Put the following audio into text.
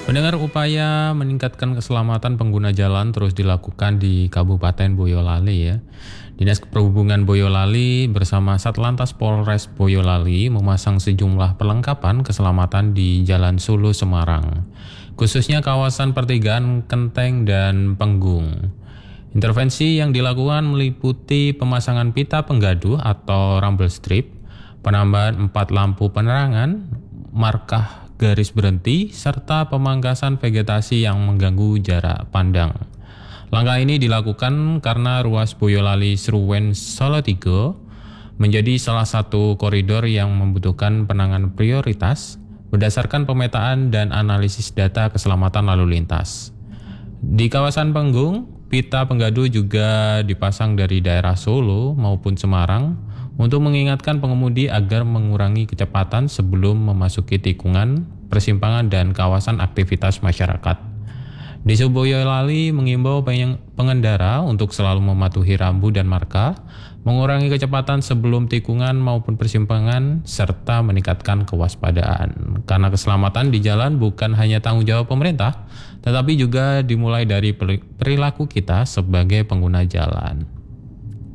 Mendengar upaya meningkatkan keselamatan pengguna jalan terus dilakukan di Kabupaten Boyolali ya. Dinas Perhubungan Boyolali bersama Satlantas Polres Boyolali memasang sejumlah perlengkapan keselamatan di Jalan Solo Semarang, khususnya kawasan pertigaan Kenteng dan Penggung. Intervensi yang dilakukan meliputi pemasangan pita penggaduh atau rumble strip, penambahan 4 lampu penerangan, markah garis berhenti, serta pemangkasan vegetasi yang mengganggu jarak pandang. Langkah ini dilakukan karena ruas Boyolali Sruwen Salatiga menjadi salah satu koridor yang membutuhkan penanganan prioritas berdasarkan pemetaan dan analisis data keselamatan lalu lintas. Di kawasan Penggung, pita penggaduh juga dipasang dari daerah Solo maupun Semarang untuk mengingatkan pengemudi agar mengurangi kecepatan sebelum memasuki tikungan, persimpangan, dan kawasan aktivitas masyarakat. Dishub Boyolali mengimbau pengendara untuk selalu mematuhi rambu dan marka, mengurangi kecepatan sebelum tikungan maupun persimpangan, serta meningkatkan kewaspadaan. Karena keselamatan di jalan bukan hanya tanggung jawab pemerintah, tetapi juga dimulai dari perilaku kita sebagai pengguna jalan.